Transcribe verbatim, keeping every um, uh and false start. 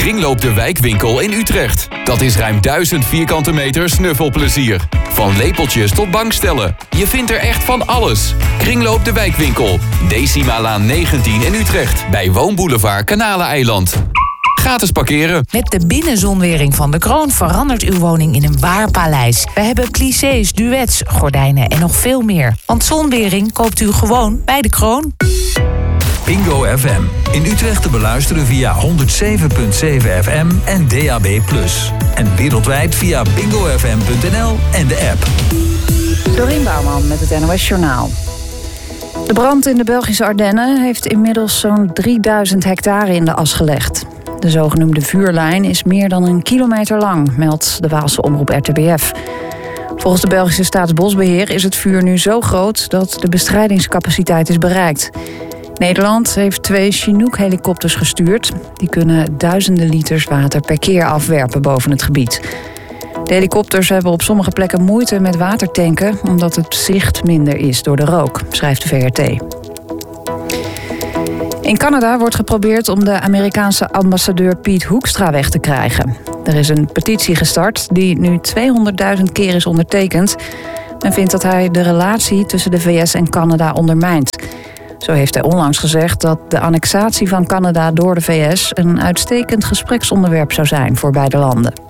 Kringloop de Wijkwinkel in Utrecht. Dat is ruim duizend vierkante meter snuffelplezier. Van lepeltjes tot bankstellen. Je vindt er echt van alles. Kringloop de Wijkwinkel. Decimalaan negentien in Utrecht. Bij Woonboulevard Kanaleneiland. Gratis parkeren. Met de binnenzonwering van De Kroon verandert uw woning in een waar paleis. We hebben plissés, duets, gordijnen en nog veel meer. Want zonwering koopt u gewoon bij De Kroon. Bingo F M. In Utrecht te beluisteren via honderd zeven komma zeven F M en D A B plus. En wereldwijd via bingo f m punt n l en de app. Dorien Bouwman met het N O S Journaal. De brand in de Belgische Ardennen heeft inmiddels zo'n drieduizend hectare in de as gelegd. De zogenoemde vuurlijn is meer dan een kilometer lang, meldt de Waalse omroep R T B F. Volgens de Belgische Staatsbosbeheer is het vuur nu zo groot dat de bestrijdingscapaciteit is bereikt. Nederland heeft twee Chinook-helikopters gestuurd. Die kunnen duizenden liters water per keer afwerpen boven het gebied. De helikopters hebben op sommige plekken moeite met watertanken, omdat het zicht minder is door de rook, schrijft de V R T. In Canada wordt geprobeerd om de Amerikaanse ambassadeur Piet Hoekstra weg te krijgen. Er is een petitie gestart die nu tweehonderdduizend keer is ondertekend. Men vindt dat hij de relatie tussen de V S en Canada ondermijnt. Zo heeft hij onlangs gezegd dat de annexatie van Canada door de V S een uitstekend gespreksonderwerp zou zijn voor beide landen.